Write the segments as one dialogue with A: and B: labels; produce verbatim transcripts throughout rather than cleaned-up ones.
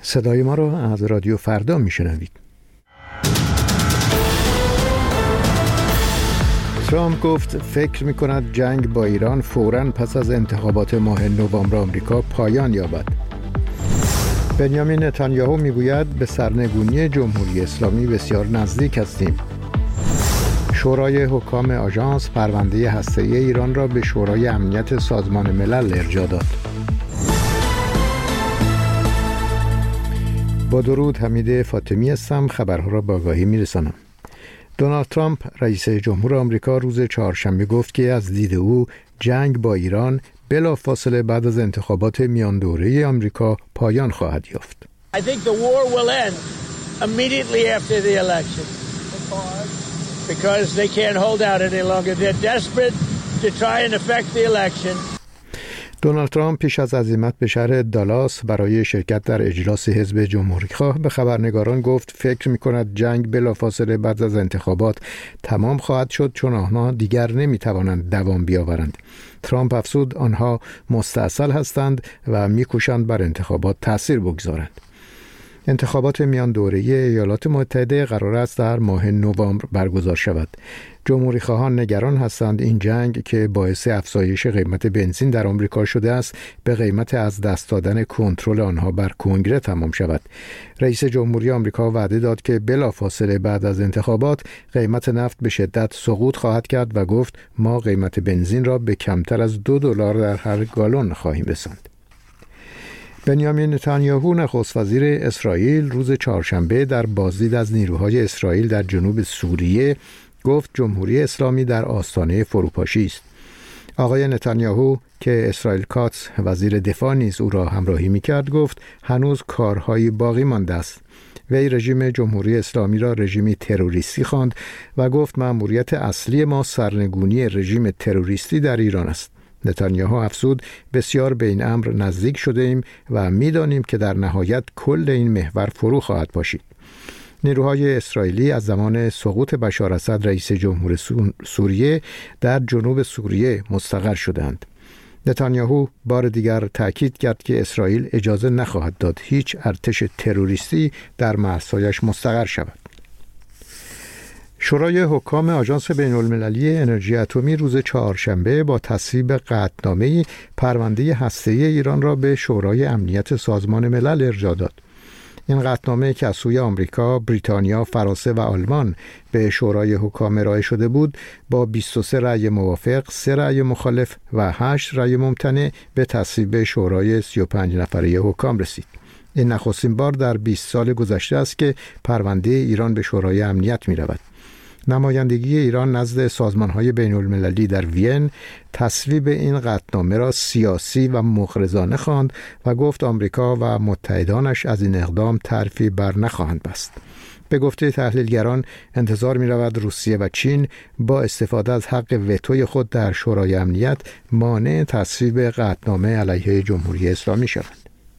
A: صدای ما را از رادیو فردا میشنوید. ترامپ گفت فکر می‌کند جنگ با ایران فوراً پس از انتخابات ماه نوامبر آمریکا پایان یابد. بنیامین نتانیاهو میگوید به سرنگونی جمهوری اسلامی بسیار نزدیک هستیم. شورای حکام آژانس پرونده هسته‌ای ایران را به شورای امنیت سازمان ملل ارجاع داد. با درود، حمید فاطمی هستم. خبرها را با آگاهی میرسانم. دونالد ترامپ رئیس جمهور آمریکا روز چهارشنبه گفت که از دید او جنگ با ایران بلافاصله بعد از انتخابات میان دوره آمریکا پایان خواهد یافت.
B: I think the war will end immediately after the election because they can't hold out any longer. They're desperate to try and affect the election.
A: دونالد ترامپ پیش از عزیمت به شهر دالاس برای شرکت در اجلاس حزب جمهوری‌خواه به خبرنگاران گفت فکر می‌کند جنگ بلافاصله بعد از انتخابات تمام خواهد شد چون آنها دیگر نمی‌توانند دوام بیاورند. ترامپ افزود آنها مستعسل هستند و می‌کوشند بر انتخابات تأثیر بگذارند. انتخابات میان دوره ایالات متحده قرار است در ماه نوامبر برگزار شود. جمهوری خواهان نگران هستند این جنگ که باعث افزایش قیمت بنزین در آمریکا شده است به قیمت از دست دادن کنترل آنها بر کنگره تمام شود. رئیس جمهوری آمریکا وعده داد که بلافاصله بعد از انتخابات قیمت نفت به شدت سقوط خواهد کرد و گفت ما قیمت بنزین را به کمتر از دو دلار در هر گالن خواهیم رساند. بنیامین نتانیاهو نخست وزیر اسرائیل روز چهارشنبه در بازدید از نیروهای اسرائیل در جنوب سوریه گفت جمهوری اسلامی در آستانه فروپاشی است. آقای نتانیاهو که اسرائیل کاتس وزیر دفاع نیز او را همراهی می‌کرد گفت هنوز کارهایی باقی مانده است. وی رژیم جمهوری اسلامی را رژیمی تروریستی خواند و گفت مأموریت اصلی ما سرنگونی رژیم تروریستی در ایران است. نتانیاهو افزود بسیار به این امر نزدیک شده ایم و می‌دانیم که در نهایت کل این محور فرو خواهد پاشید. نیروهای اسرائیلی از زمان سقوط بشار اسد رئیس جمهور سوریه در جنوب سوریه مستقر شدند. نتانیاهو بار دیگر تأکید کرد که اسرائیل اجازه نخواهد داد هیچ ارتش تروریستی در مرزهایش مستقر شود. شورای حکام آژانس بین‌المللی انرژی اتمی روز چهارشنبه با تصویب قطعنامه‌ای پرونده هسته‌ای ایران را به شورای امنیت سازمان ملل ارجاع داد. این قطعنامه که از سوی آمریکا، بریتانیا، فرانسه و آلمان به شورای حکام ارائه شده بود، با بیست و سه رأی موافق، سه رأی مخالف و هشت رأی ممتنع به تصویب شورای سی و پنج نفره حکام رسید. این نخستین بار در بیست سال گذشته است که پرونده ایران به شورای امنیت می رود. نمایندگی ایران نزد سازمان‌های بین‌المللی در وین تصویب این قطعنامه را سیاسی و مغرضانه خواند و گفت آمریکا و متحدانش از این اقدام طرفی بر نخواهند بست. به گفته تحلیلگران انتظار می‌رود روسیه و چین با استفاده از حق وتوی خود در شورای امنیت مانع تصویب قطعنامه علیه جمهوری اسلامی شوند.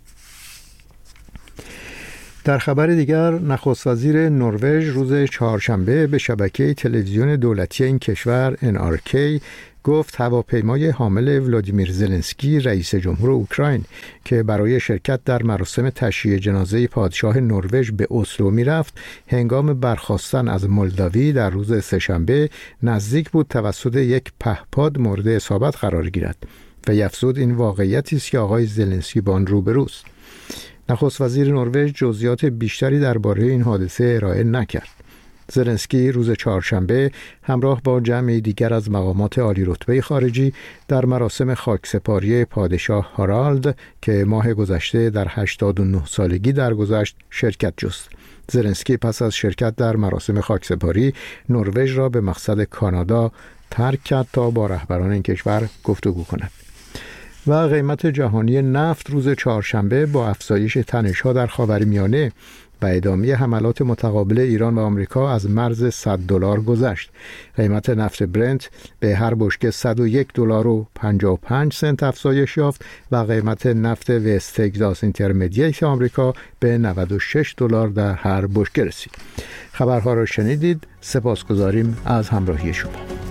A: در خبر دیگر نخست وزیر نروژ روز چهارشنبه به شبکه تلویزیون دولتی این کشور ان آر کی گفت هواپیمای حامل ولادیمیر زلنسکی رئیس جمهور اوکراین که برای شرکت در مراسم تشییع جنازه پادشاه نروژ به اسلو میرفت هنگام برخاستن از مولداوی در روز سه‌شنبه نزدیک بود توسط یک پهپاد مورد اصابت قرار گیرد و افزود این واقعیتی است که آقای زلنسکی با آن روبروست. نخست وزیر نروژ جزئیات بیشتری درباره این حادثه ارائه نکرد. زلنسکی روز چهارشنبه همراه با جمعی دیگر از مقامات عالی رتبه خارجی در مراسم خاکسپاری پادشاه هارالد که ماه گذشته در هشتاد و نه سالگی درگذشت شرکت جست. زلنسکی پس از شرکت در مراسم خاکسپاری نروژ را به مقصد کانادا ترک کرد تا با رهبران این کشور گفتگو کند. و قیمت جهانی نفت روز چهارشنبه با افزایش تنش‌ها در خاورمیانه و ادامه حملات متقابل ایران و آمریکا از مرز صد دلار گذشت. قیمت نفت برنت به هر بشکه صد و یک دلار و پنجاه و پنج سنت افزایش یافت و قیمت نفت وست تگزاس اینترمدییت آمریکا به نود و شش دلار در هر بشکه رسید. خبرها را شنیدید. سپاسگزاریم از همراهی شما.